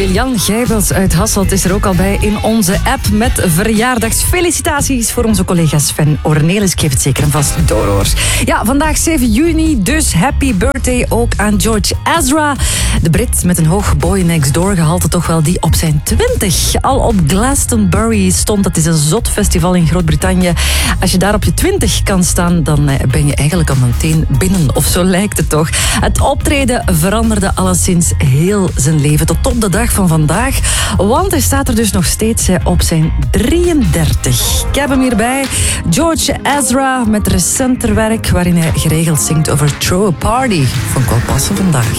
Jan Gijbels uit Hasselt is er ook al bij in onze app met verjaardagsfelicitaties voor onze collega Sven Ornelis. Ik geef het zeker en vast door, hoor. Ja, vandaag 7 juni, dus happy birthday ook aan George Ezra. De Brit met een hoog Boy Next Door gehalte, toch wel, die op zijn 20 al op Glastonbury stond. Dat is een zot festival in Groot-Brittannië. Als je daar op je 20 kan staan, dan ben je eigenlijk al meteen binnen. Of zo lijkt het toch. Het optreden veranderde alleszins heel zijn leven tot op de dag van vandaag. Want hij staat er dus nog steeds op zijn 33. Ik heb hem hierbij. George Ezra met recenter werk waarin hij geregeld zingt over Throw a Party. Vond ik wel passen vandaag.